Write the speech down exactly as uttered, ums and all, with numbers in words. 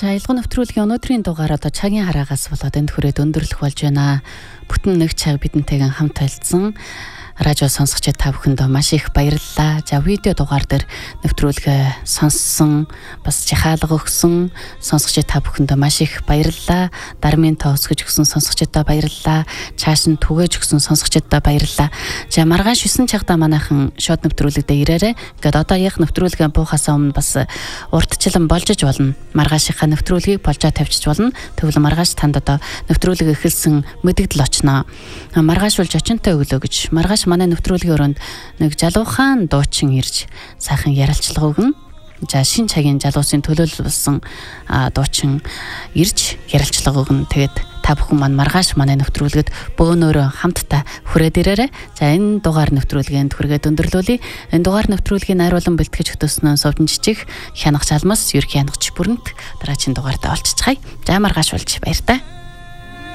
За ялгуу нэвтрүүлгийн өнөөдрийн дугаар одоо цагийн хараагаас болоод энд хүрээд өндөрлөх болж байна. Бүтэн нэг цаг бидэнтэйгэн хамт байлцсан радио сонсогчид та бүхэндээ маш их баярлалаа. За видео дугаар дээр нэвтрүүлгээ сонссон, бас жихаалга өгсөн сонсогчид та бүхэндээ маш их баярлалаа. Дармын тоо өсгөж өгсөн сонсогчидаа баярлалаа. Чааш нь түгээж өгсөн сонсогчидаа баярлалаа. За маргааш9 цагта манайхан шууд нэвтрүүлэгдээ ирээрэй. Ингээд одоо яг нэвтрүүлгээ буухаас өмнө бас урдчлан болж иж болно. Маргаашийнхаа нэвтрүүлгийг болжоо тавьчих болно. Тэгвэл маргааш танд одоо нэвтрүүлэг эхэлсэн мэдэгдэл очноо. Маргааш болж очинтой өглөө гэж. Маргааш манай нэвтрүүлгийн өрөөнд нэг жалуухан дуучин ирж сайхан ярилцлага өгнө. За шин цагийн жалуусын төлөөлсөн дуучин ирж ярилцлага өгнө. Тэгээд та бүхэн маань маргааш манай нэвтрүүлгэд бөөнөөрөө хамтдаа хүрээд ирээрэй. За энэ дугаар нэвтрүүлгэнд хүргээд өндөрлүүлье. Энэ дугаар нэвтрүүлгийн найруулан бэлтгэж хөтөснөө Совдон Жижиг, Хянагч Алмас, Ерхий Хянагч Бүрэнт дараагийн дугаартаа олцчихъя. За маргааш болж баяр та.